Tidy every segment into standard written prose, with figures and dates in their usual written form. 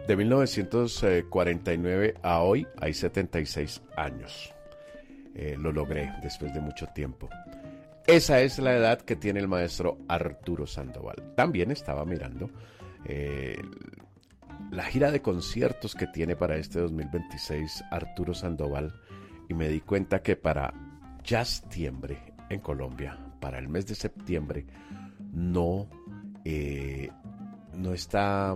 De 1949 a hoy hay 76 años. Lo logré después de mucho tiempo. Esa es la edad que tiene el maestro Arturo Sandoval. También estaba mirando la gira de conciertos que tiene para este 2026 Arturo Sandoval y me di cuenta que para Jazztiembre en Colombia, para el mes de septiembre, no está,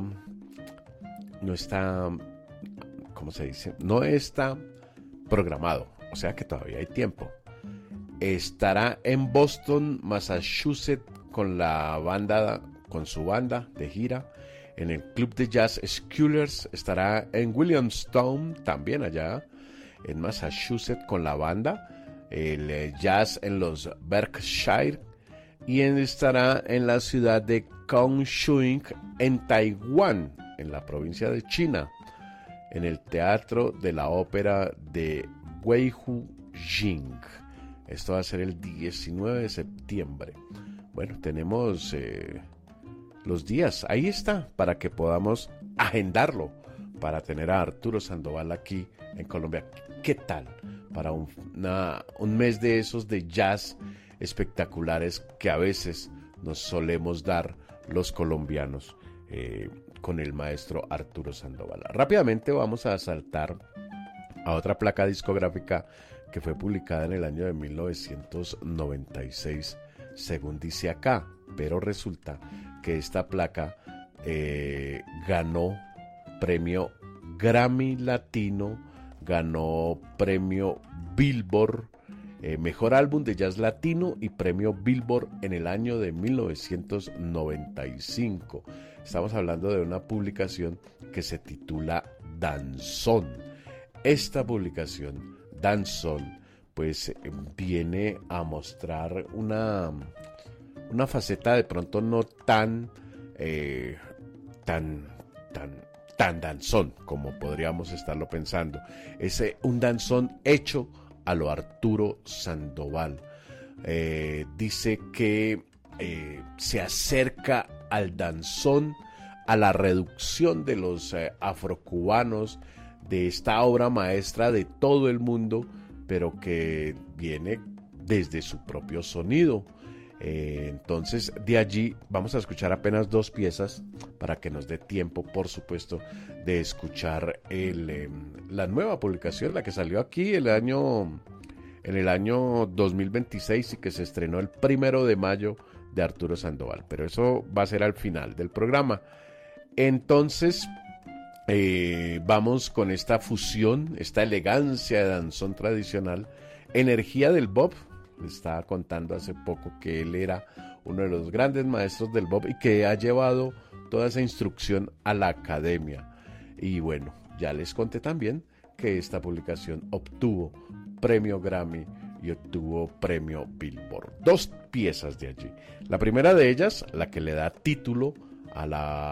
¿cómo se dice? No está programado, o sea que todavía hay tiempo. Estará en Boston, Massachusetts con su banda de gira. En el Club de Jazz Schullers. Estará en Williamstown, también allá en Massachusetts con la banda. El jazz en los Berkshire. Y estará en la ciudad de Kaohsiung en Taiwán, en la provincia de China, en el Teatro de la Ópera de Weihua-Jing. Esto va a ser el 19 de septiembre. Bueno, tenemos los días. Ahí está, para que podamos agendarlo, para tener a Arturo Sandoval aquí en Colombia. ¿Qué tal? Para un mes de esos de jazz espectaculares que a veces nos solemos dar los colombianos con el maestro Arturo Sandoval. Rápidamente vamos a saltar a otra placa discográfica que fue publicada en el año de 1996, según dice acá, pero resulta que esta placa ganó premio Grammy Latino, ganó premio Billboard, mejor álbum de jazz latino y premio Billboard en el año de 1995. Estamos hablando de una publicación que se titula Danzón. Esta publicación, Danzón, pues viene a mostrar una faceta de pronto no tan danzón como podríamos estarlo pensando. Es un danzón hecho a lo Arturo Sandoval. Dice que se acerca al danzón, a la reducción de los afrocubanos, de esta obra maestra de todo el mundo, pero que viene desde su propio sonido. Entonces de allí vamos a escuchar apenas 2 piezas para que nos dé tiempo, por supuesto, de escuchar la nueva publicación, la que salió aquí en el año 2026 y que se estrenó el 1 de mayo de Arturo Sandoval, pero eso va a ser al final del programa. Entonces vamos con esta fusión, esta elegancia de danzón tradicional, energía del bop. Le estaba contando hace poco que él era uno de los grandes maestros del bop y que ha llevado toda esa instrucción a la academia. Y bueno, ya les conté también que esta publicación obtuvo premio Grammy y obtuvo premio Billboard. 2 piezas de allí. La primera de ellas, la que le da título a